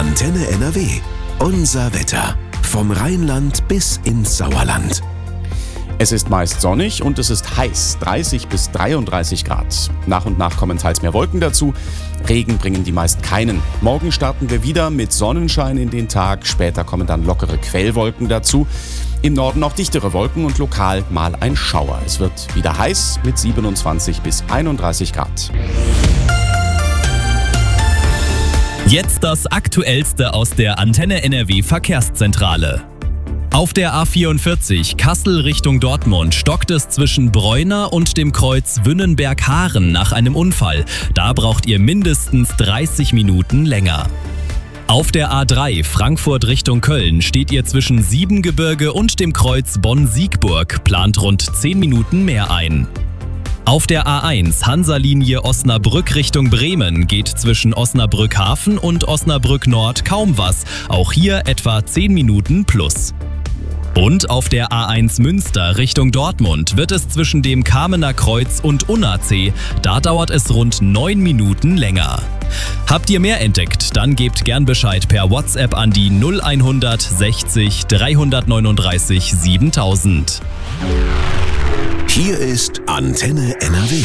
Antenne NRW. Unser Wetter. Vom Rheinland bis ins Sauerland. Es ist meist sonnig und es ist heiß, 30 bis 33 Grad. Nach und nach kommen teils mehr Wolken dazu. Regen bringen die meist keinen. Morgen starten wir wieder mit Sonnenschein in den Tag. Später kommen dann lockere Quellwolken dazu. Im Norden auch dichtere Wolken und lokal mal ein Schauer. Es wird wieder heiß mit 27 bis 31 Grad. Jetzt das Aktuellste aus der Antenne NRW Verkehrszentrale. Auf der A44 Kassel Richtung Dortmund stockt es zwischen Bräuner und dem Kreuz Wünnenberg-Haaren nach einem Unfall. Da braucht ihr mindestens 30 Minuten länger. Auf der A3 Frankfurt Richtung Köln steht ihr zwischen Siebengebirge und dem Kreuz Bonn-Siegburg, plant rund 10 Minuten mehr ein. Auf der A1 Hansa-Linie Osnabrück Richtung Bremen geht zwischen Osnabrück Hafen und Osnabrück Nord kaum was, auch hier etwa 10 Minuten plus. Und auf der A1 Münster Richtung Dortmund wird es zwischen dem Kamener Kreuz und Unna-C, da dauert es rund 9 Minuten länger. Habt ihr mehr entdeckt, dann gebt gern Bescheid per WhatsApp an die 0100 60 339 7000. Hier ist Antenne NRW.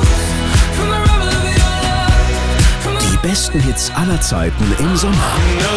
Die besten Hits aller Zeiten im Sommer.